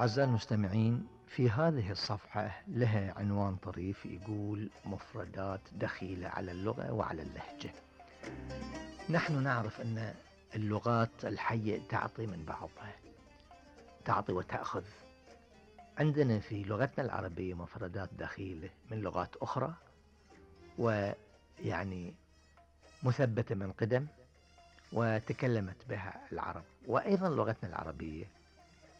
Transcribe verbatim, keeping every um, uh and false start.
أعزائي المستمعين، في هذه الصفحة لها عنوان طريف يقول مفردات دخيلة على اللغة وعلى اللهجة. نحن نعرف أن اللغات الحية تعطي من بعضها، تعطي وتأخذ. عندنا في لغتنا العربية مفردات دخيلة من لغات أخرى، ويعني مثبتة من قدم وتكلمت بها العرب. وأيضا لغتنا العربية